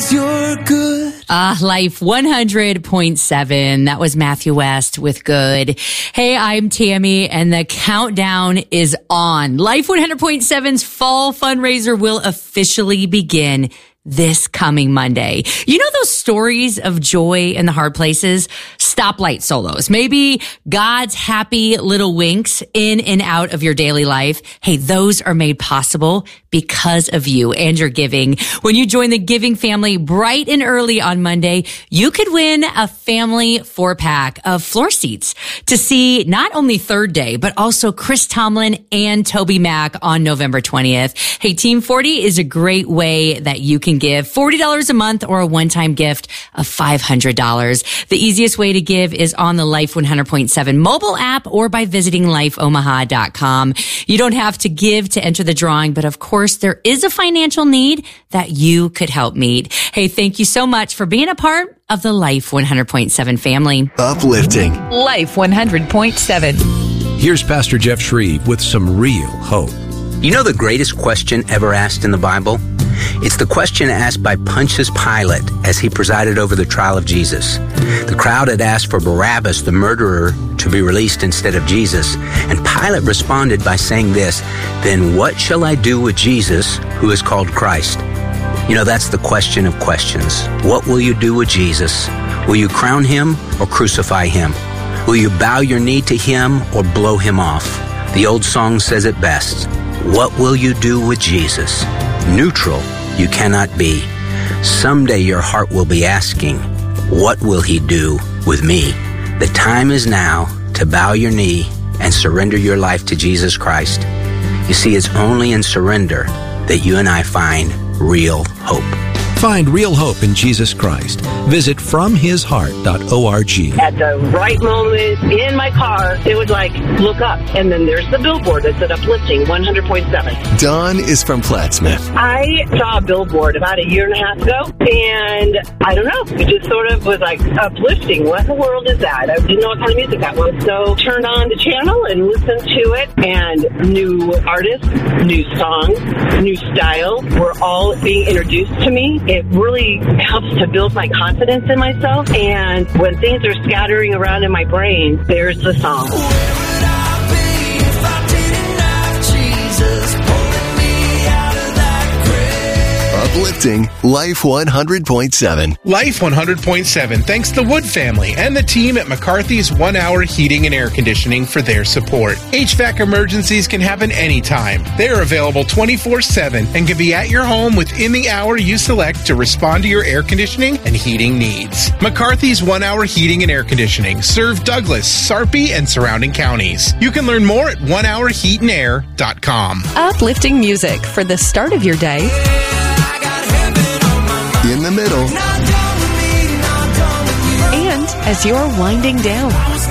'cause you're good. Life 100.7. That was Matthew West with Good. Hey, I'm Tammy, and the countdown is on. Life 100.7's fall fundraiser will officially begin this coming Monday. You know those stories of joy in the hard places? Stoplight solos. Maybe God's happy little winks in and out of your daily life. Hey, those are made possible because of you and your giving. When you join the giving family bright and early on Monday, you could win a family 4-pack of floor seats to see not only Third Day, but also Chris Tomlin and Toby Mac on November 20th. Hey, Team 40 is a great way that you can give $40 a month or a one-time gift of $500. The easiest way to give is on the Life 100.7 mobile app or by visiting lifeomaha.com. You don't have to give to enter the drawing, but of course, there is a financial need that you could help meet. Hey, thank you so much for being a part of the Life 100.7 family. Uplifting. Life 100.7. Here's Pastor Jeff Shreve with some real hope. You know the greatest question ever asked in the Bible? It's the question asked by Pontius Pilate as he presided over the trial of Jesus. The crowd had asked for Barabbas, the murderer, to be released instead of Jesus. And Pilate responded by saying this, "Then what shall I do with Jesus, who is called Christ?" You know, that's the question of questions. What will you do with Jesus? Will you crown him or crucify him? Will you bow your knee to him or blow him off? The old song says it best. What will you do with Jesus? Neutral you cannot be. Someday your heart will be asking, what will he do with me? The time is now to bow your knee and surrender your life to Jesus Christ. You see, it's only in surrender that you and I find real hope. Find real hope in Jesus Christ. Visit FromHisHeart.org. At the right moment in my car, it was like, look up. And then there's the billboard that said Uplifting 100.7. Dawn is from Plattsmouth. I saw a billboard about a year and a half ago, and I don't know, it just sort of was like, Uplifting, what in the world is that? I didn't know what kind of music that was. So turned on the channel and listened to it, and new artists, new songs, new style were all being introduced to me. It really helps to build my confidence in myself. And when things are scattering around in my brain, there's the song. Where would I be if I didn't have Jesus pulling me out of that grave? Uplifting Life 100.7. Life 100.7 thanks the Wood family and the team at McCarthy's 1 Hour Heating and Air Conditioning for their support. HVAC emergencies can happen anytime. They are available 24/7 and can be at your home within the hour you select to respond to your air conditioning and heating needs. McCarthy's 1 Hour Heating and Air Conditioning serve Douglas, Sarpy, and surrounding counties. You can learn more at onehourheatandair.com. Uplifting music for the start of your day. In the middle. And as you're winding down.